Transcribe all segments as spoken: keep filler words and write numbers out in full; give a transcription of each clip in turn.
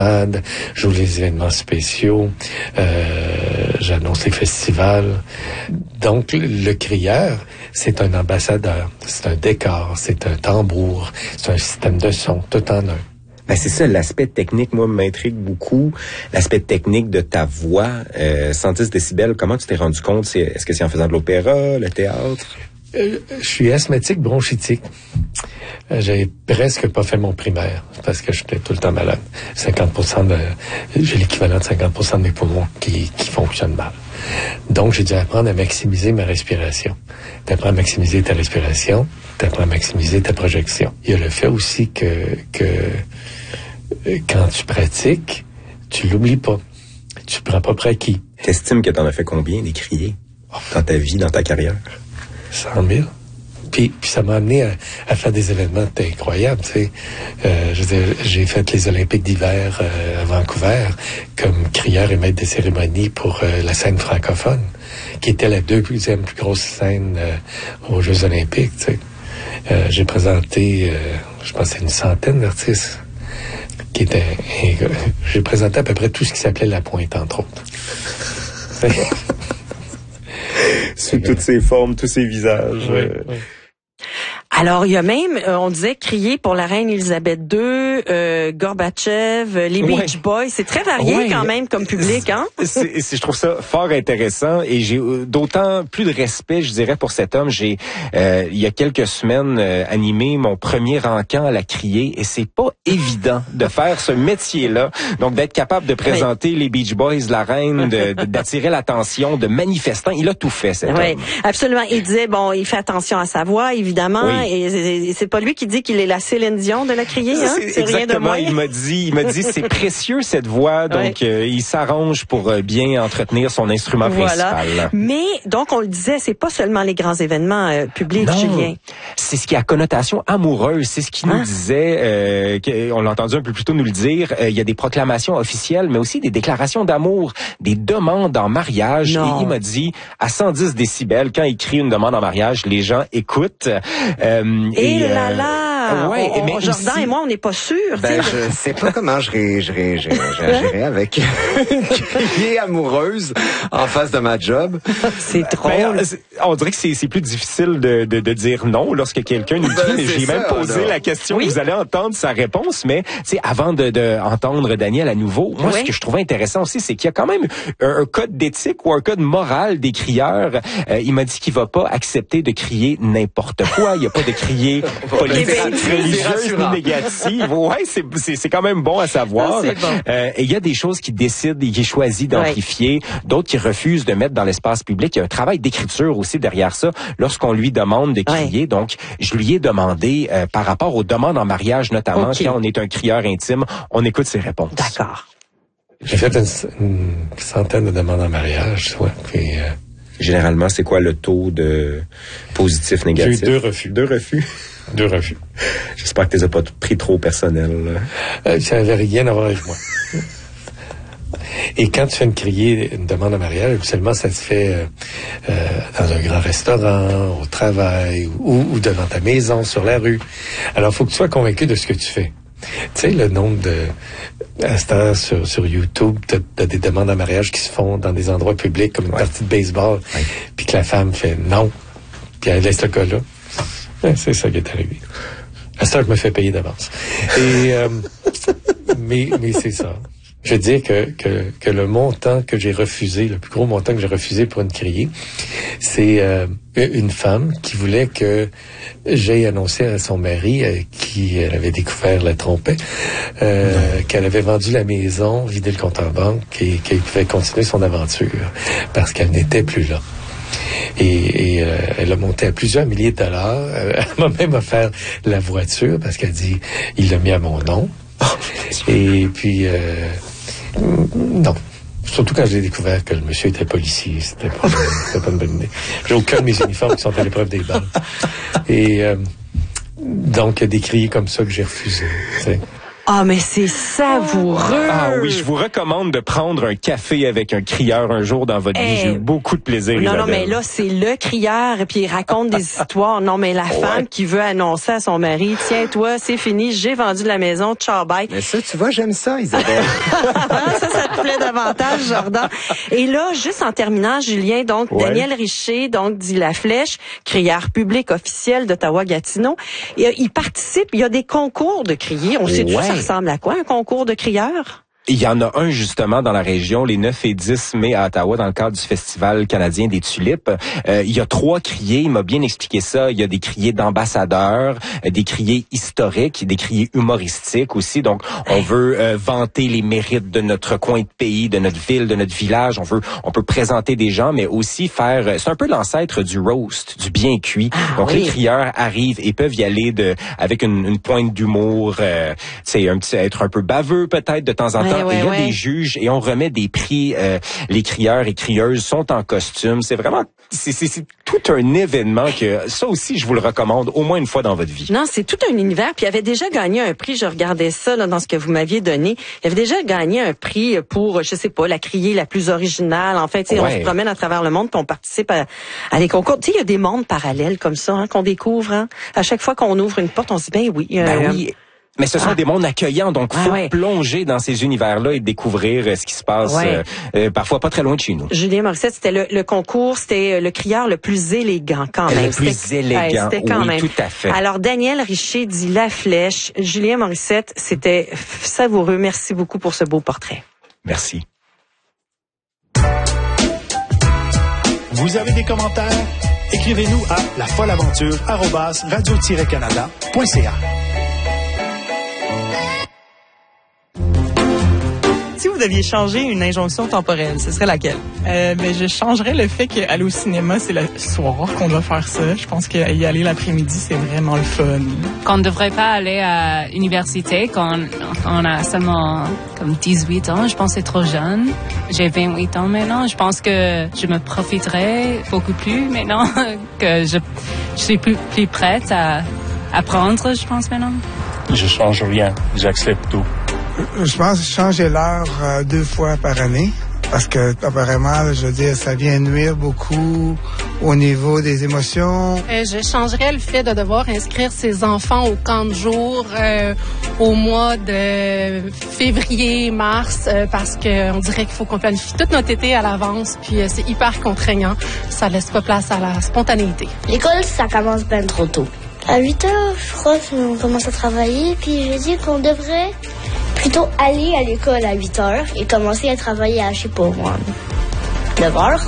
j'ouvre les événements spéciaux, euh, j'annonce les festivals. Donc, le crieur, c'est un ambassadeur, c'est un décor, c'est un tambour, c'est un système de son, tout en un. Ben c'est ça, l'aspect technique, moi, m'intrigue beaucoup. L'aspect technique de ta voix, euh, cent dix décibels, comment tu t'es rendu compte? C'est, est-ce que c'est en faisant de l'opéra, le théâtre? Euh, je suis asthmatique bronchitique. Euh, j'ai presque pas fait mon primaire parce que j'étais tout le temps malade. cinquante pour cent de, j'ai l'équivalent de cinquante pour cent de mes poumons qui, qui fonctionnent mal. Donc, j'ai dû apprendre à maximiser ma respiration. T'apprends à maximiser ta respiration, t'apprends à maximiser ta projection. Il y a le fait aussi que, que quand tu pratiques, tu l'oublies pas. Tu prends pas pour acquis. T'estimes que t'en as fait combien des criers dans ta vie, dans ta carrière? cent mille. Puis, puis ça m'a amené à, à faire des événements incroyables, tu sais. Euh, je veux dire, j'ai fait les Olympiques d'hiver euh, à Vancouver comme crieur et maître de cérémonie pour euh, la scène francophone, qui était la deuxième plus grosse scène euh, aux Jeux Olympiques, tu sais. Euh, j'ai présenté, euh, je pense, une centaine d'artistes qui étaient... Euh, j'ai présenté à peu près tout ce qui s'appelait La Pointe, entre autres. Sous toutes ses formes, tous ses visages. Oui, euh... oui. Alors, il y a même, euh, on disait, crier pour la reine Élisabeth deux, euh, Gorbatchev, les Ouais. Beach Boys. C'est très varié Ouais. quand même comme public, hein? C'est, c'est, je trouve ça fort intéressant et j'ai d'autant plus de respect, je dirais, pour cet homme. J'ai, euh, il y a quelques semaines, euh, animé mon premier encamp à la criée et c'est pas évident de faire ce métier-là. Donc, d'être capable de présenter oui. les Beach Boys, la reine, de, de, d'attirer l'attention de manifestants. Il a tout fait, cet oui, homme. Absolument. Il disait, bon, il fait attention à sa voix, évidemment. Oui. Et, et c'est pas lui qui dit qu'il est la Céline Dion de la criée, hein? C'est, c'est rien de moins. Il m'a dit, il m'a dit, c'est précieux cette voix, donc oui. euh, il s'arrange pour euh, bien entretenir son instrument voilà. principal. Mais donc on le disait, c'est pas seulement les grands événements euh, publics, non, Julien. C'est ce qui a connotation amoureuse. C'est ce qu'il nous hein? disait. Euh, que, on l'a entendu un peu plus tôt nous le dire. Euh, il y a des proclamations officielles, mais aussi des déclarations d'amour, des demandes en mariage. Non. Et il m'a dit à cent dix décibels, quand il crie une demande en mariage, les gens écoutent. Euh, et, et là euh, là, ouais, on, mais Jordan aussi, et moi, on n'est pas sûrs. Ben, je sais pas comment je ré, je ré, je ré, je réagirais avec une criée amoureuse en face de ma job. C'est drôle. Ben, on dirait que c'est, c'est plus difficile de, de, de dire non lorsque quelqu'un nous dit. Ben, mais j'ai ça, même posé là. la question. Oui? Vous allez entendre sa réponse, mais tu sais, avant de, de entendre Daniel à nouveau, moi, oui. ce que je trouvais intéressant aussi, c'est qu'il y a quand même un, un code d'éthique ou un code moral des crieurs. Euh, il m'a dit qu'il va pas accepter de crier n'importe quoi. Il y a pas de crier politique, religieuse ni négative. Ouais, c'est, c'est, c'est quand même bon à savoir. Ah, bon. euh, et il y a des choses qui décident et qui choisissent d'amplifier, ouais. d'autres qui refusent de mettre dans l'espace public. Il y a un travail d'écriture aussi derrière ça lorsqu'on lui demande de crier. Ouais. Donc, je lui ai demandé euh, par rapport aux demandes en mariage, notamment, okay. quand on est un crieur intime, on écoute ses réponses. D'accord. J'ai fait une, une centaine de demandes en mariage, ouais, puis... Euh... Généralement, c'est quoi le taux de positif, négatif? J'ai eu deux refus. Deux refus? Deux refus. J'espère que tu les as pas pris trop personnel. Euh, ça n'avait rien à voir avec moi. Et quand tu fais une criée, une demande en mariage, habituellement, ça se fait euh, euh, dans un grand restaurant, au travail, ou, ou devant ta maison, sur la rue. Alors, il faut que tu sois convaincu de ce que tu fais. Tu sais, le nombre de... À cette heure, sur, sur YouTube, t'as, t'as des demandes en mariage qui se font dans des endroits publics, comme une ouais. partie de baseball, ouais. puis que la femme fait non, puis elle laisse le cas là. Ouais, c'est ça qui est arrivé. À cette heure, je me fais payer d'avance. Et, euh, mais, mais c'est ça. Je veux dire que, que, que le montant que j'ai refusé, le plus gros montant que j'ai refusé pour une criée, c'est euh, une femme qui voulait que j'aille annoncer à son mari, euh, qui elle avait découvert la trompette, euh, qu'elle avait vendu la maison, vidé le compte en banque et qu'elle pouvait continuer son aventure parce qu'elle n'était plus là. Et, et euh, elle a monté à plusieurs milliers de dollars. Elle m'a même offert la voiture parce qu'elle dit, il l'a mis à mon nom. Et puis, euh, non. Surtout quand j'ai découvert que le monsieur était policier. C'était pas, c'était pas une bonne idée. J'ai aucun de mes uniformes qui sont à l'épreuve des balles. Et euh, donc, il y a des criers comme ça que j'ai refusés. T'sais. Ah, mais c'est savoureux! Ah oui, je vous recommande de prendre un café avec un crieur un jour dans votre hey. vie. J'ai eu beaucoup de plaisir, Non, Isabelle. non, mais là, c'est le crieur, et puis il raconte des histoires. Non, mais la ouais. femme qui veut annoncer à son mari, tiens, toi, c'est fini, j'ai vendu la maison, ciao, bye. Mais ça, tu vois, j'aime ça, Isabelle. ça, ça te plaît davantage, Jordan. Et là, juste en terminant, Julien, donc, ouais. Daniel Richer, donc, dit La Flèche, crieur public officiel d'Ottawa-Gatineau. Et, il participe, il y a des concours de crier. On sait ouais. Ça ressemble à quoi, un concours de crieurs? Il y en a un justement dans la région, les neuf et dix mai à Ottawa, dans le cadre du Festival canadien des tulipes. Euh, il y a trois criers, il m'a bien expliqué ça. Il y a des criers d'ambassadeurs, euh, des criers historiques, des criers humoristiques aussi. Donc, on veut euh, vanter les mérites de notre coin de pays, de notre ville, de notre village. On veut, on peut présenter des gens, mais aussi faire... C'est un peu l'ancêtre du roast, du bien cuit. Ah, Donc, oui. les crieurs arrivent et peuvent y aller de avec une, une pointe d'humour, euh, c'est un petit être un peu baveux peut-être de temps en temps. Ouais, ouais, il y a ouais. des juges et on remet des prix. Euh, les crieurs et crieuses sont en costume. C'est vraiment, c'est, c'est, c'est tout un événement que ça aussi je vous le recommande au moins une fois dans votre vie. Non, c'est tout un univers. Puis il avait déjà gagné un prix. Je regardais ça là, dans ce que vous m'aviez donné. Il avait déjà gagné un prix pour, je sais pas, la criée la plus originale. En fait, ouais. on se promène à travers le monde puis on participe à, à des concours. Tu sais, il y a des mondes parallèles comme ça hein, qu'on découvre. Hein. À chaque fois qu'on ouvre une porte, on se dit ben oui. Euh, ben oui. Mais ce sont ah. des mondes accueillants, donc faut ah ouais. plonger dans ces univers-là et découvrir euh, ce qui se passe ouais. euh, euh, parfois pas très loin de chez nous. Julien Morissette, c'était le, le concours, c'était le crieur le plus élégant quand même. Le plus c'était, élégant, c'était quand oui, même. Tout à fait. Alors Daniel Richer dit La Flèche. Julien Morissette, c'était savoureux. Merci beaucoup pour ce beau portrait. Merci. Vous avez des commentaires? Écrivez-nous à lafolleaventure arobase radio tiret canada point c a. Si vous deviez changer une injonction temporelle, ce serait laquelle? Euh, ben, je changerais le fait qu'aller au cinéma, c'est le soir qu'on doit faire ça. Je pense qu'y aller l'après-midi, c'est vraiment le fun. Qu'on ne devrait pas aller à l'université quand on a seulement comme dix-huit ans. Je pense que c'est trop jeune. J'ai vingt-huit ans maintenant. Je pense que je me profiterai beaucoup plus maintenant que je, je suis plus, plus prête à apprendre, je pense, maintenant. Je change rien. J'accepte tout. Je pense changer l'heure euh, deux fois par année parce que apparemment, je veux dire, ça vient nuire beaucoup au niveau des émotions. Euh, je changerais le fait de devoir inscrire ses enfants au camp de jour euh, au mois de février, mars, euh, parce qu'on dirait qu'il faut qu'on planifie toute notre été à l'avance, puis euh, c'est hyper contraignant. Ça laisse pas place à la spontanéité. L'école, ça commence bien trop tôt. À huit heures, je crois qu'on commence à travailler, puis je dis qu'on devrait plutôt aller à l'école à huit heures et commencer à travailler à, je sais pas moi, neuf heures.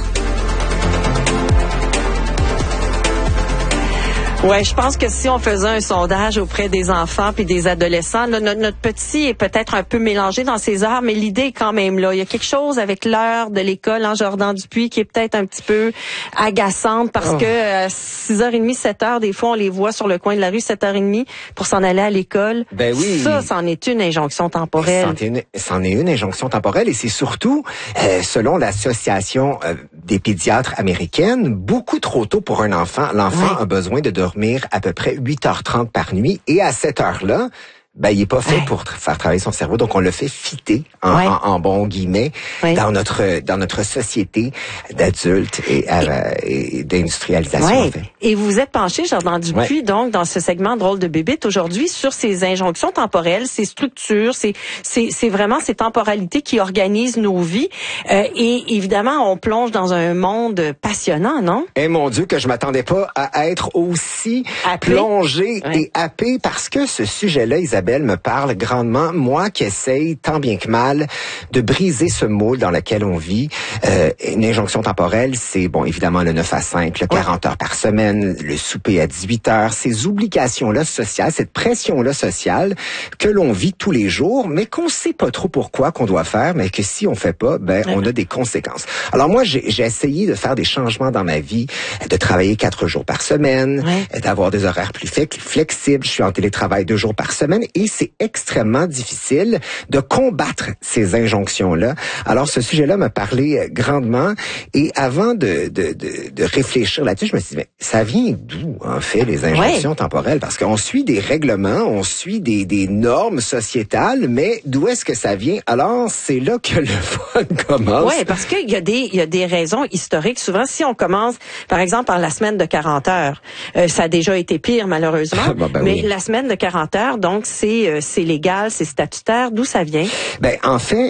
Ouais, je pense que si on faisait un sondage auprès des enfants puis des adolescents, là, notre, notre petit est peut-être un peu mélangé dans ses heures, mais l'idée est quand même là. Il y a quelque chose avec l'heure de l'école en Jordan Dupuis qui est peut-être un petit peu agaçante parce oh. que à six heures trente, sept heures, des fois, on les voit sur le coin de la rue, sept heures trente, pour s'en aller à l'école. Ben oui. Ça, c'en est une injonction temporelle. C'en est une, c'en est une injonction temporelle et c'est surtout, euh, selon l'association euh, des pédiatres américaines, beaucoup trop tôt pour un enfant. L'enfant ouais. a besoin de dormir à peu près huit heures trente par nuit et à cette heure-là, ben il est pas fait ouais. pour tra- faire travailler son cerveau, donc on le fait fitter en, ouais. en, en bon guillemets ouais. dans notre dans notre société d'adultes et, euh, et d'industrialisation. Ouais. En fait. Et vous êtes penché, Jordan Dupuis, ouais. donc dans ce segment Drôle de bébite aujourd'hui sur ces injonctions temporelles, ces structures, ces c'est c'est vraiment ces temporalités qui organisent nos vies. Euh, et évidemment, on plonge dans un monde passionnant, non? Eh mon Dieu, que je m'attendais pas à être aussi happé. plongé ouais. et happé parce que ce sujet-là, Isabelle, me parle grandement, moi qui essaye tant bien que mal de briser ce moule dans lequel on vit. Euh, une injonction temporelle, c'est bon évidemment le neuf à cinq, le quarante heures par semaine, le souper à dix-huit heures, ces obligations-là sociales, cette pression-là sociale que l'on vit tous les jours, mais qu'on sait pas trop pourquoi qu'on doit faire, mais que si on fait pas, ben on a des conséquences. Alors moi, j'ai, j'ai essayé de faire des changements dans ma vie, de travailler quatre jours par semaine, ouais. d'avoir des horaires plus flexibles. Je suis en télétravail deux jours par semaine. et c'est extrêmement difficile de combattre ces injonctions-là. Alors, ce sujet-là m'a parlé grandement et avant de, de, de, de réfléchir là-dessus, je me suis dit, mais ça vient d'où, en fait, les injonctions ouais. temporelles? Parce qu'on suit des règlements, on suit des, des normes sociétales, mais d'où est-ce que ça vient? Alors, c'est là que le fun commence. Oui, parce qu'il y a des, il y a des raisons historiques. Souvent, si on commence, par exemple, par la semaine de quarante heures, euh, ça a déjà été pire, malheureusement, ben, ben, mais oui. la semaine de quarante heures, donc, c'est, euh, c'est légal, c'est statutaire. D'où ça vient? Ben, en fait,